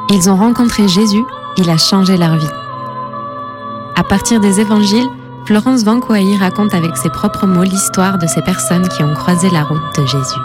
Ils ont rencontré Jésus, il a changé leur vie. À partir des évangiles, Florence Vanquois raconte avec ses propres mots l'histoire de ces personnes qui ont croisé la route de Jésus.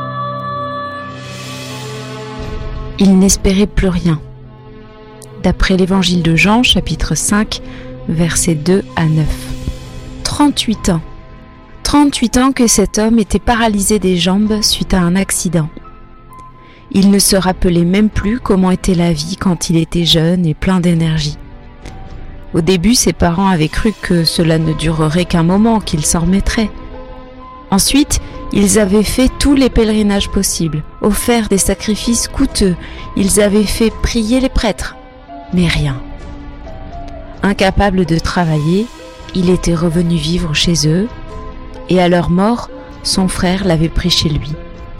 Il n'espérait plus rien. D'après l'évangile de Jean, chapitre 5, versets 2 à 9. 38 ans. 38 ans que cet homme était paralysé des jambes suite à un accident. Il ne se rappelait même plus comment était la vie quand il était jeune et plein d'énergie. Au début, ses parents avaient cru que cela ne durerait qu'un moment, qu'il s'en remettrait. Ensuite, ils avaient fait tous les pèlerinages possibles, offert des sacrifices coûteux, ils avaient fait prier les prêtres, mais rien. Incapable de travailler, il était revenu vivre chez eux, et à leur mort, son frère l'avait pris chez lui.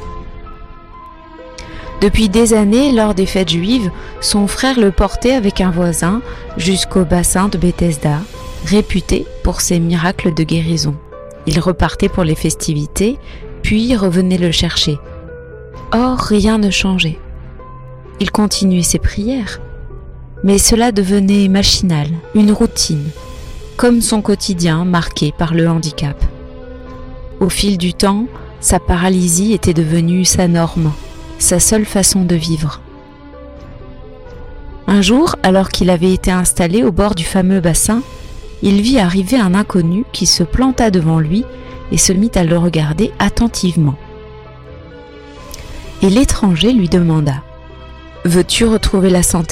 Depuis des années, lors des fêtes juives, son frère le portait avec un voisin jusqu'au bassin de Bethesda, réputé pour ses miracles de guérison. Il repartait pour les festivités, puis revenait le chercher. Or, rien ne changeait. Il continuait ses prières, mais cela devenait machinal, une routine, comme son quotidien marqué par le handicap. Au fil du temps, sa paralysie était devenue sa norme, sa seule façon de vivre. Un jour, alors qu'il avait été installé au bord du fameux bassin, il vit arriver un inconnu qui se planta devant lui et se mit à le regarder attentivement. Et l'étranger lui demanda : « Veux-tu retrouver la santé ?»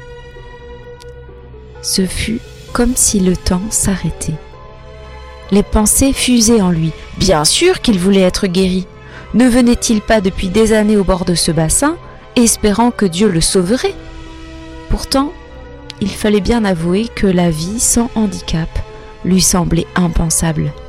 Ce fut comme si le temps s'arrêtait. Les pensées fusaient en lui. Bien sûr qu'il voulait être guéri. Ne venait-il pas depuis des années au bord de ce bassin, espérant que Dieu le sauverait ? Pourtant, il fallait bien avouer que la vie sans handicap lui semblait impensable.